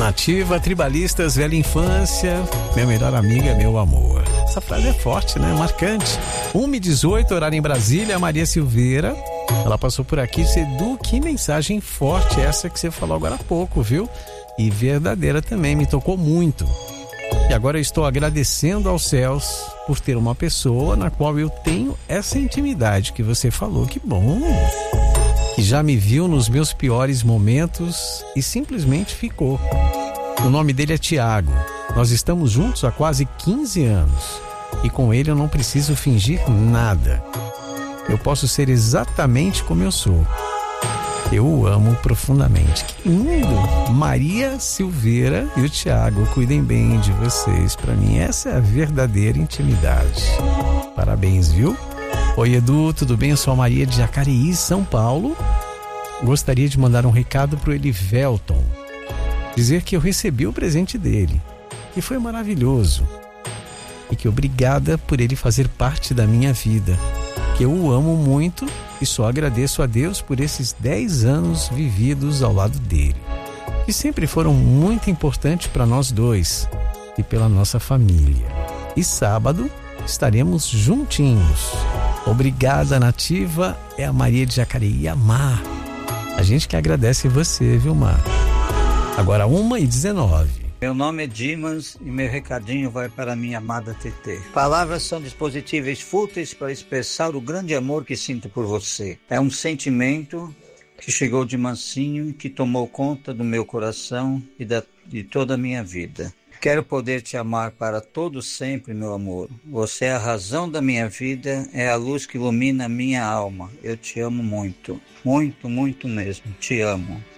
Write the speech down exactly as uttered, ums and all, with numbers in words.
Nativa, tribalistas, velha infância, minha melhor amiga, meu amor. Essa frase é forte, né? Marcante. uma e dezoito, horário em Brasília, Maria Silveira. Ela passou por aqui. Edu, que mensagem forte essa que você falou agora há pouco, viu? E verdadeira também, me tocou muito. E agora eu estou agradecendo aos céus por ter uma pessoa na qual eu tenho essa intimidade que você falou. Que bom! Que já me viu nos meus piores momentos e simplesmente ficou. O nome dele é Tiago. Nós estamos juntos há quase quinze anos e com ele eu não preciso fingir nada. Eu posso ser exatamente como eu sou. Eu o amo profundamente. Que lindo! Maria Silveira e o Tiago, cuidem bem de vocês. Para mim, essa é a verdadeira intimidade. Parabéns, viu? Oi, Edu, tudo bem? Eu sou a Maria de Jacareí, São Paulo. Gostaria de mandar um recado pro Elivelton. Dizer que eu recebi o presente dele, que foi maravilhoso. E que obrigada por ele fazer parte da minha vida. Que eu o amo muito e só agradeço a Deus por esses dez anos vividos ao lado dele. Que sempre foram muito importantes para nós dois e pela nossa família. E sábado estaremos juntinhos. Obrigada, Nativa. É a Maria de Jacareí, a Mar. A gente que agradece você, viu, Mar? Agora uma e dezenove. Meu nome é Dimas e meu recadinho vai para minha amada Tetê. Palavras são dispositivos fúteis para expressar o grande amor que sinto por você. É um sentimento que chegou de mansinho e que tomou conta do meu coração e da, de toda a minha vida. Quero poder te amar para todo sempre, meu amor. Você é a razão da minha vida, é a luz que ilumina a minha alma. Eu te amo muito, muito, muito mesmo. Te amo.